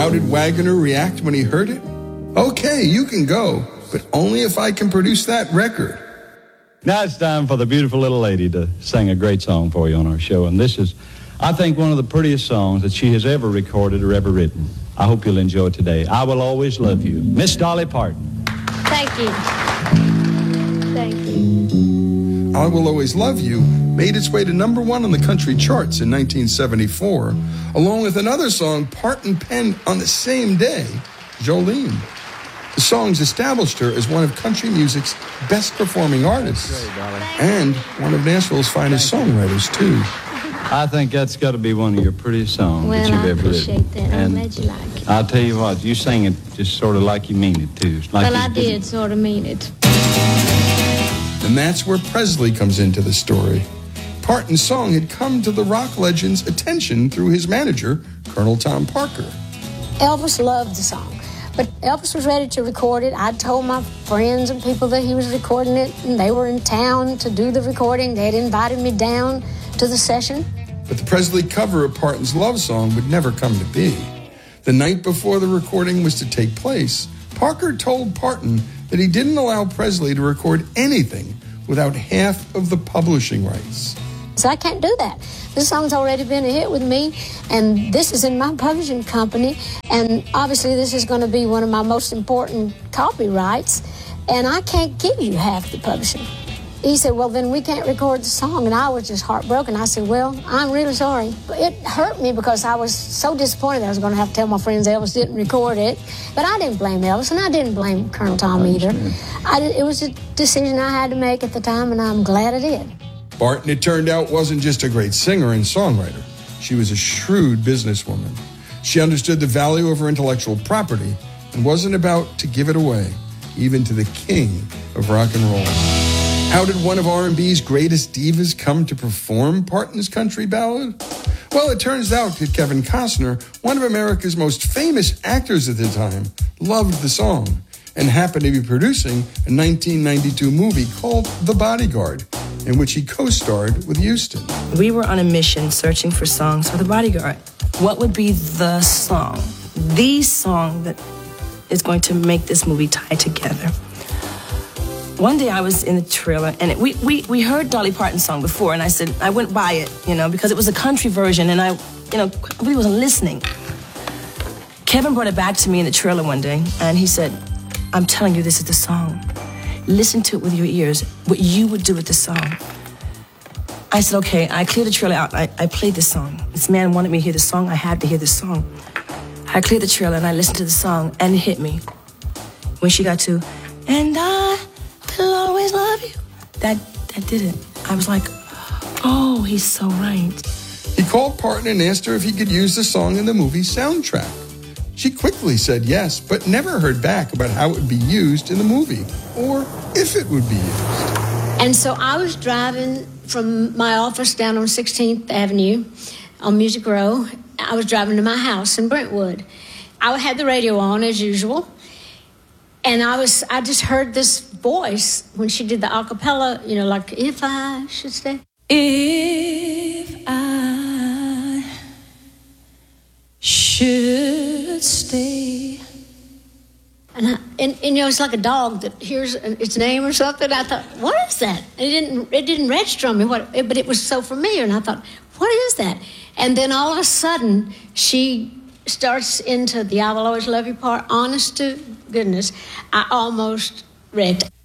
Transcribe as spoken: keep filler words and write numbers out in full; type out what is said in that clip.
How did Wagoner react when he heard it? Okay, you can go, but only if I can produce that record. Now it's time for the beautiful little lady to sing a great song for you on our show. And this is, I think, one of the prettiest songs that she has ever recorded or ever written. I hope you'll enjoy it today. I Will Always Love You. Miss Dolly Parton. Thank you. Thank you. I Will Always Love You made its way to number one on the country charts in nineteen seventy-four, along with another song Parton penned on the same day, Jolene. The songs established her as one of country music's best-performing artists and one of Nashville's finest songwriters, too. I think that's got to be one of your prettiest songs well, that you've I ever written. appreciate that. And I'm glad you like it. I'll tell you what, you sing it just sort of like you mean it, too. Like well, I did sort of mean it. And that's where Presley comes into the story. Parton's song had come to the rock legend's attention through his manager, Colonel Tom Parker. Elvis loved the song. But Elvis was ready to record it. I told my friends and people that he was recording it, and they were in town to do the recording. They had invited me down to the session. But the Presley cover of Parton's love song would never come to be. The night before the recording was to take place, Parker told Parton that he didn't allow Presley to record anything without half of the publishing rights. So I can't do that. This song's already been a hit with me, and this is in my publishing company, and obviously this is going to be one of my most important copyrights, and I can't give you half the publishing. He said, well, then we can't record the song, and I was just heartbroken. I said, well, I'm really sorry. It hurt me because I was so disappointed that I was going to have to tell my friends Elvis didn't record it, but I didn't blame Elvis, and I didn't blame Colonel Tom either. I, it was a decision I had to make at the time, and I'm glad I did. Parton, it turned out, wasn't just a great singer and songwriter. She was a shrewd businesswoman. She understood the value of her intellectual property and wasn't about to give it away, even to the king of rock and roll. How did one of R and B's greatest divas come to perform Parton's country ballad? Well, it turns out that Kevin Costner, one of America's most famous actors at the time, loved the song and happened to be producing a nineteen ninety-two movie called The Bodyguard, in which he co-starred with Houston. We were on a mission searching for songs for The Bodyguard. What would be the song, the song that is going to make this movie tie together? One day I was in the trailer, and it, we, we, we heard Dolly Parton's song before, and I said, I went by it, you know, because it was a country version, and I, you know, I really wasn't listening. Kevin brought it back to me in the trailer one day, and he said, I'm telling you, this is the song. Listen to it with your ears, what you would do with the song. I said, okay, I cleared the trailer out. I, I played this song. This man wanted me to hear the song. I had to hear this song. I cleared the trailer and I listened to the song, and it hit me. When she got to, and I will always love you, that, that did it. I was like, oh, he's so right. He called Parton and asked her if he could use the song in the movie soundtrack. She quickly said yes, but never heard back about how it would be used in the movie, or if it would be used. And so I was driving from my office down on sixteenth Avenue on Music Row. I was driving to my house in Brentwood. I had the radio on as usual, and I was I just heard this voice when she did the a cappella, you know, like, if I should stay. If I should stay. And, I, and, and, you know, it's like a dog that hears its name or something. I thought, what is that? And it didn't it didn't register on me, what, but it was so familiar. And I thought, what is that? And then all of a sudden, she starts into the I Will Always Love You part. Honest to goodness, I almost wrecked.